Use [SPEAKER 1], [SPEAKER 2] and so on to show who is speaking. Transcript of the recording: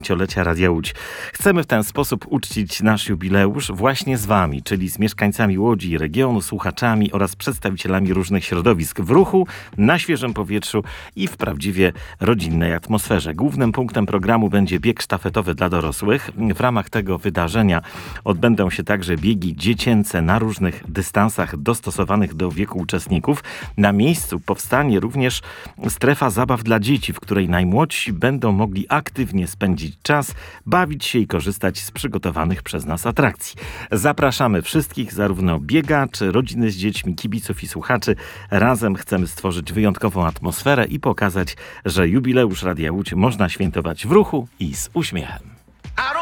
[SPEAKER 1] Lecia Radia Łódź. Chcemy w ten sposób uczcić nasz jubileusz właśnie z wami, czyli z mieszkańcami Łodzi i regionu, słuchaczami oraz przedstawicielami różnych środowisk w ruchu, na świeżym powietrzu i w prawdziwie rodzinnej atmosferze. Głównym punktem programu będzie bieg sztafetowy dla dorosłych. W ramach tego wydarzenia odbędą się także biegi dziecięce na różnych dystansach dostosowanych do wieku uczestników. Na miejscu powstanie również strefa zabaw dla dzieci, w której najmłodsi będą mogli aktywnie spędzić czas, bawić się i korzystać z przygotowanych przez nas atrakcji. Zapraszamy wszystkich, zarówno biegaczy, rodziny z dziećmi, kibiców i słuchaczy. Razem chcemy stworzyć wyjątkową atmosferę i pokazać, że jubileusz Radia Łódź można świętować w ruchu i z uśmiechem.